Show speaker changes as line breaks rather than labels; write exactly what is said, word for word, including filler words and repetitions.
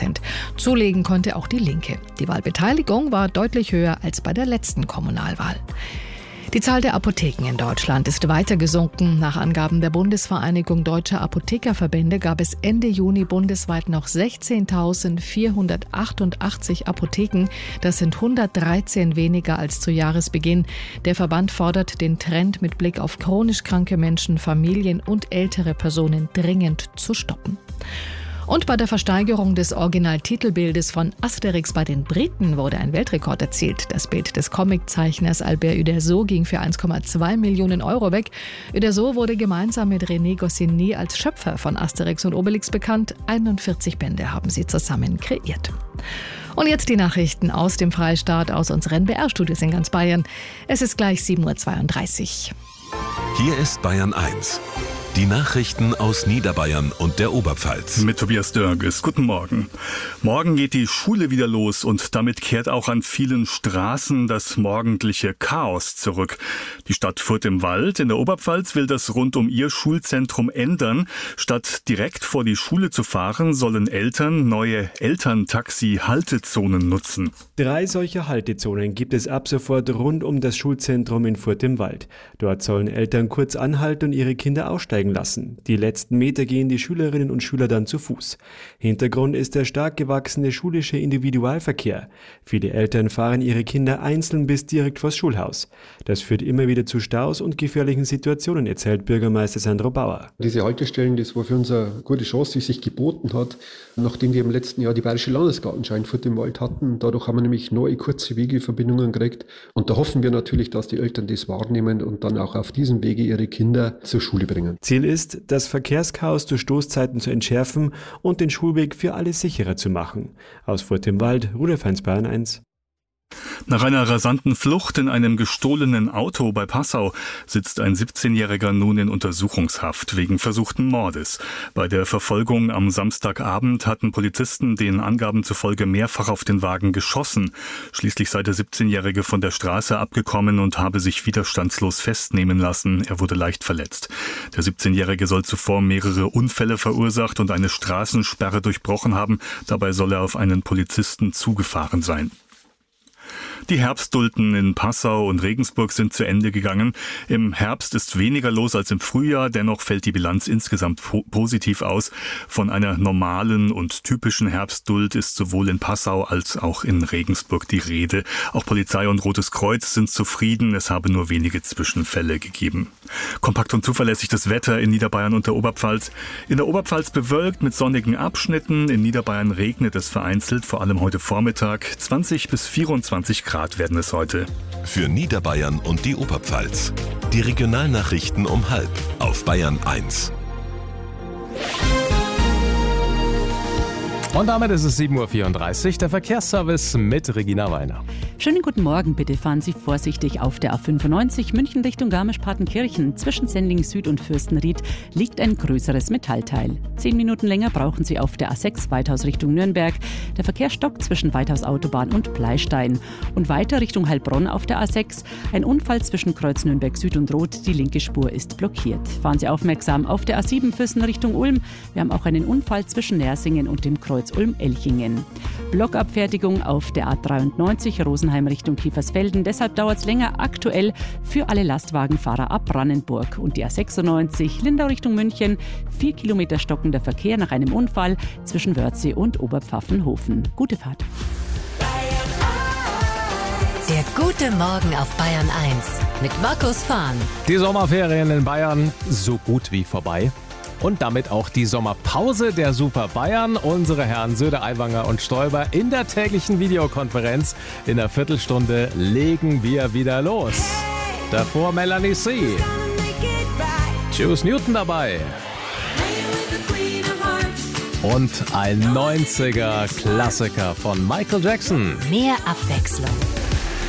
Prozent. Zulegen konnte auch die Linke. Die Wahlbeteiligung war deutlich höher als bei der letzten Kommunalwahl. Die Zahl der Apotheken in Deutschland ist weiter gesunken. Nach Angaben der Bundesvereinigung Deutscher Apothekerverbände gab es Ende Juni bundesweit noch sechzehntausendvierhundertachtundachtzig Apotheken. Das sind hundertdreizehn weniger als zu Jahresbeginn. Der Verband fordert den Trend mit Blick auf chronisch kranke Menschen, Familien und ältere Personen dringend zu stoppen. Und bei der Versteigerung des Originaltitelbildes von Asterix bei den Briten wurde ein Weltrekord erzielt. Das Bild des Comiczeichners Albert Uderzo ging für eins Komma zwei Millionen Euro weg. Uderzo wurde gemeinsam mit René Goscinny als Schöpfer von Asterix und Obelix bekannt. einundvierzig Bände haben sie zusammen kreiert. Und jetzt die Nachrichten aus dem Freistaat, aus unseren B R-Studios in ganz Bayern. Es ist gleich sieben Uhr zweiunddreißig.
Hier ist Bayern eins. Die Nachrichten aus Niederbayern und der Oberpfalz.
Mit Tobias Dörges. Guten Morgen. Morgen geht die Schule wieder los und damit kehrt auch an vielen Straßen das morgendliche Chaos zurück. Die Stadt Furth im Wald in der Oberpfalz will das rund um ihr Schulzentrum ändern. Statt direkt vor die Schule zu fahren, sollen Eltern neue Elterntaxi-Haltezonen nutzen.
Drei solche Haltezonen gibt es ab sofort rund um das Schulzentrum in Furth im Wald. Dort sollen Eltern kurz anhalten und ihre Kinder aussteigen lassen. Die letzten Meter gehen die Schülerinnen und Schüler dann zu Fuß. Hintergrund ist der stark gewachsene schulische Individualverkehr. Viele Eltern fahren ihre Kinder einzeln bis direkt vors Schulhaus. Das führt immer wieder zu Staus und gefährlichen Situationen, erzählt Bürgermeister Sandro Bauer.
Diese Haltestellen, das war für uns eine gute Chance, die sich geboten hat, nachdem wir im letzten Jahr die Bayerische Landesgartenschau in Furth im Wald hatten. Dadurch haben wir nämlich neue kurze Wegeverbindungen gekriegt und da hoffen wir natürlich, dass die Eltern das wahrnehmen und dann auch auf diesem Wege ihre Kinder zur Schule bringen.
Ziel ist, das Verkehrschaos durch Stoßzeiten zu entschärfen und den Schulweg für alle sicherer zu machen. Aus Furth im Wald, Rudolf Heinz, Bayern eins.
Nach einer rasanten Flucht in einem gestohlenen Auto bei Passau sitzt ein siebzehnjähriger nun in Untersuchungshaft wegen versuchten Mordes. Bei der Verfolgung am Samstagabend hatten Polizisten den Angaben zufolge mehrfach auf den Wagen geschossen. Schließlich sei der siebzehnjährige von der Straße abgekommen und habe sich widerstandslos festnehmen lassen. Er wurde leicht verletzt. Der siebzehnjährige soll zuvor mehrere Unfälle verursacht und eine Straßensperre durchbrochen haben. Dabei soll er auf einen Polizisten zugefahren sein. Die Herbstdulden in Passau und Regensburg sind zu Ende gegangen. Im Herbst ist weniger los als im Frühjahr, dennoch fällt die Bilanz insgesamt po- positiv aus. Von einer normalen und typischen Herbstduld ist sowohl in Passau als auch in Regensburg die Rede. Auch Polizei und Rotes Kreuz sind zufrieden, es habe nur wenige Zwischenfälle gegeben. Kompakt und zuverlässig das Wetter in Niederbayern und der Oberpfalz. In der Oberpfalz bewölkt mit sonnigen Abschnitten, in Niederbayern regnet es vereinzelt, vor allem heute Vormittag. zwanzig bis vierundzwanzig Grad werden es heute.
Für Niederbayern und die Oberpfalz. Die Regionalnachrichten um halb auf Bayern eins.
Und damit ist es sieben Uhr vierunddreißig, der Verkehrsservice mit Regina Weiner.
Schönen guten Morgen, bitte fahren Sie vorsichtig auf der A fünfundneunzig München Richtung Garmisch-Partenkirchen. Zwischen Sendling Süd und Fürstenried liegt ein größeres Metallteil. Zehn Minuten länger brauchen Sie auf der A sechs Weithaus Richtung Nürnberg. Der Verkehr stockt zwischen Weithaus Autobahn und Bleistein. Und weiter Richtung Heilbronn auf der A sechs. Ein Unfall zwischen Kreuz Nürnberg Süd und Roth. Die linke Spur ist blockiert. Fahren Sie aufmerksam auf der A sieben Fürsten Richtung Ulm. Wir haben auch einen Unfall zwischen Nersingen und dem Kreuz Ulm-Elchingen. Blockabfertigung auf der A dreiundneunzig Rosenheim Richtung Kiefersfelden. Deshalb dauert es länger aktuell für alle Lastwagenfahrer ab Brandenburg. Und die A sechsundneunzig Lindau Richtung München. Vier Kilometer stockender Verkehr nach einem Unfall zwischen Wörthsee und Oberpfaffenhofen. Gute Fahrt.
Der gute Morgen auf Bayern eins mit Markus Fahn.
Die Sommerferien in Bayern so gut wie vorbei. Und damit auch die Sommerpause der Super Bayern. Unsere Herren Söder, Aiwanger und Stoiber in der täglichen Videokonferenz. In einer Viertelstunde legen wir wieder los. Davor Melanie C. Juice Newton dabei. Und ein neunziger Klassiker von Michael Jackson.
Mehr Abwechslung.